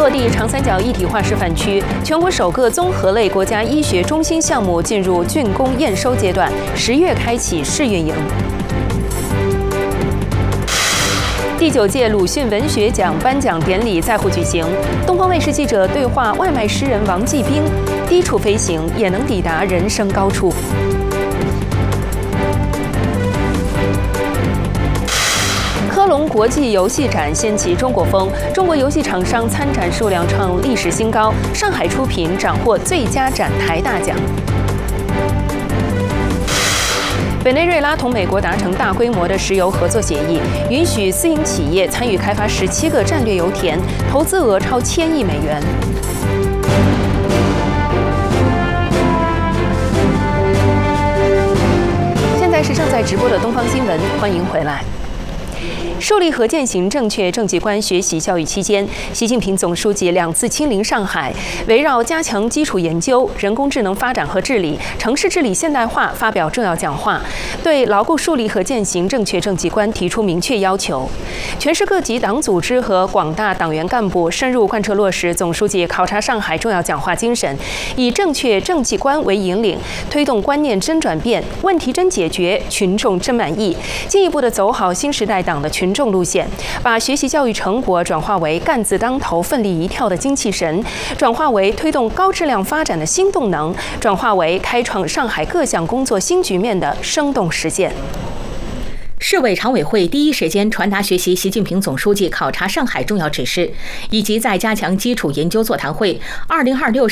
落地长三角一体化示范区，全国首个综合类国家医学中心项目进入竣工验收阶段，10月开启试运营。第9届鲁迅文学奖颁奖典礼在沪举行，东方卫视记者对话外卖诗人王继兵，低处飞行也能抵达人生高处。科隆国际游戏展掀起中国风，中国游戏厂商参展数量创历史新高，上海出品斩获最佳展台大奖。委内瑞拉同美国达成大规模的石油合作协议，允许私营企业参与开发17个战略油田，投资额超1000亿美元。现在是正在直播的东方新闻，欢迎回来。树立核践行正确政绩观学习教育期间，习近平总书记2次亲临上海，围绕加强基础研究、人工智能发展和治理、城市治理现代化发表重要讲话，对牢固树立和践行正确政绩观提出明确要求。全市各级党组织和广大党员干部深入贯彻落实总书记考察上海重要讲话精神，以正确政绩观为引领，推动观念真转变、问题真解决、群众真满意，进一步地走好新时代党的群众路线，把学习教育成果转化为干字当头、奋力一跳的精气神，转化为推动高质量发展的新动能，转化为开创上海各项工作新局面的生动实践。 市委常委会第一时间传达学习习近平总书记考察上海重要指示，以及在加强基础研究座谈会2026